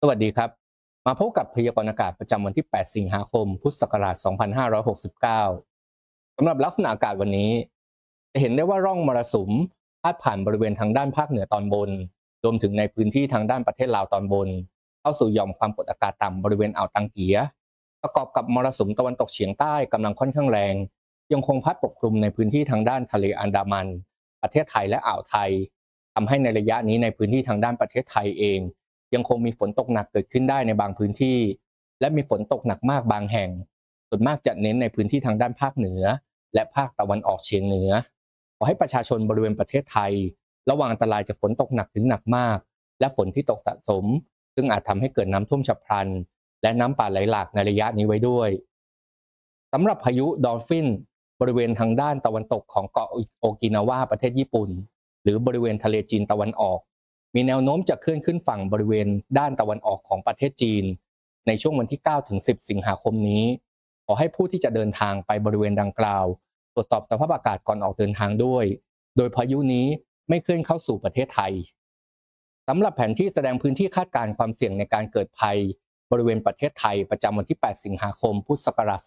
สวัสดีครับมาพบกับพยากรณ์อากาศประจำวันที่ 8 สิงหาคม พุทธศักราช 2569 สำหรับลักษณะอากาศวันนี้จะเห็นได้ว่าร่องมรสุมพาดผ่านบริเวณทางด้านภาคเหนือตอนบนรวมถึงในพื้นที่ทางด้านประเทศลาวตอนบนเข้าสู่หย่อมความกดอากาศต่ำบริเวณอ่าวตังเกียประกอบกับมรสุมตะวันตกเฉียงใต้กำลังค่อนข้างแรงยังคงพัดปกคลุมในพื้นที่ทางด้านทะเลอันดามันประเทศไทยและอ่าวไทยทำให้ในระยะนี้ในพื้นที่ทางด้านประเทศไทยเอง ยังคงมีฝนตกหนักเกิดขึ้นได้ในบางพื้นที่และมีฝนตกหนักมากบางแห่งส่วนมากจะเน้นในพื้นที่ทางด้านภาคเหนือและภาคตะวันออกเฉียงเหนือขอให้ประชาชนบริเวณประเทศไทยระวังอันตรายจากฝนตกหนักถึงหนักมากและฝนที่ตกสะสมซึ่งอาจทำให้เกิดน้ำท่วมฉับพลันและน้ำป่าไหลหลากในระยะนี้ไว้ด้วยสำหรับพายุดอลฟินบริเวณทางด้านตะวันตกของเกาะโอกินาวาประเทศญี่ปุ่นหรือบริเวณทะเลจีนตะวันออก มีแนวโน้มจะเคลื่อนขึ้นฝั่งบริเวณด้านตะวันออกของประเทศจีนในช่วงวันที่ 9 ถึง 10 สิงหาคมนี้ขอให้ผู้ที่จะเดินทางไปบริเวณดังกล่าวตรวจสอบสภาพอากาศก่อนออกเดินทางด้วยโดยพายุนี้ไม่เคลื่อนเข้าสู่ประเทศไทยสำหรับแผนที่แสดงพื้นที่คาดการณ์ความเสี่ยงในการเกิดภัยบริเวณประเทศไทยประจำวันที่ 8 สิงหาคม พุทธศักราช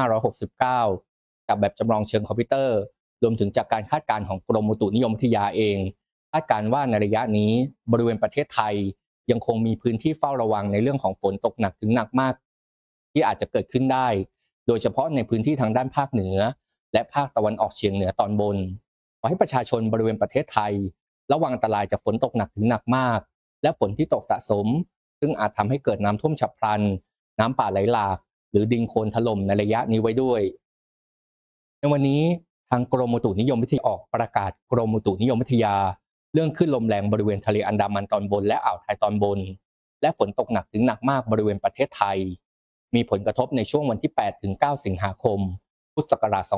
2569 กับแบบจำลองเชิงคอมพิวเตอร์รวมถึงจากการคาดการณ์ของกรมอุตุนิยมวิทยาเองคาดการณ์ว่าในระยะนี้บริเวณประเทศไทยยังคงมีพื้นที่เฝ้าระวังในเรื่องของฝนตกหนักถึงหนักมากที่อาจจะเกิดขึ้นได้โดยเฉพาะในพื้นที่ทางด้านภาคเหนือและภาคตะวันออกเฉียงเหนือตอนบนขอให้ประชาชนบริเวณประเทศไทยระวังอันตรายจากฝนตกหนักถึงหนักมากและฝนที่ตกสะสมซึ่งอาจทำให้เกิดน้ำท่วมฉับพลันน้ำป่าไหลหลากหรือดินโคลนถล่มในระยะนี้ไว้ด้วยในวันนี้ทางกรมอุตุนิยมวิทยาออกประกาศกรมอุตุนิยมวิทยาเรื่องคลื่นลมแรงบริเวณทะเลอันดามันตอนบนและอ่าวไทยตอนบนและฝนตกหนักถึงหนักมากบริเวณประเทศไทยมีผลกระทบในช่วงวันที่ 8 ถึง 9 สิงหาคม พุทธศักราช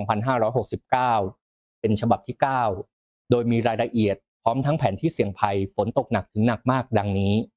2569 เป็นฉบับที่ 9 โดยมีรายละเอียดพร้อมทั้งแผนที่เสี่ยงภัยฝนตกหนักถึงหนักมากดังนี้